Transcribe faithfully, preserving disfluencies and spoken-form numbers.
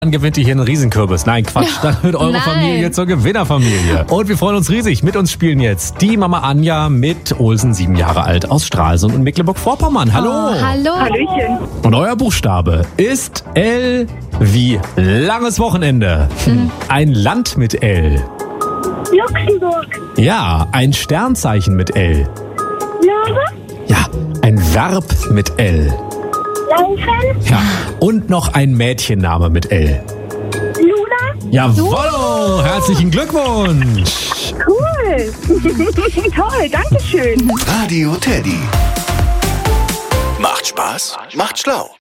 Dann gewinnt ihr hier einen Riesenkürbis. Nein, Quatsch, dann wird eure Nein. Familie zur Gewinnerfamilie. Und wir freuen uns riesig. Mit uns spielen jetzt die Mama Anja mit Olsen, sieben Jahre alt, aus Stralsund und Mecklenburg-Vorpommern. Hallo. Oh, hallo. Hallöchen. Und euer Buchstabe ist L wie langes Wochenende. Ein Land mit L. Luxemburg. Ja, ein Sternzeichen mit L. Löwe. Ja, ein Verb mit L. Laufen. Ja, und noch ein Mädchenname mit L. Luna. Jawohl, herzlichen Glückwunsch. Cool. Toll, danke schön. Radio Teddy. Macht Spaß, macht schlau.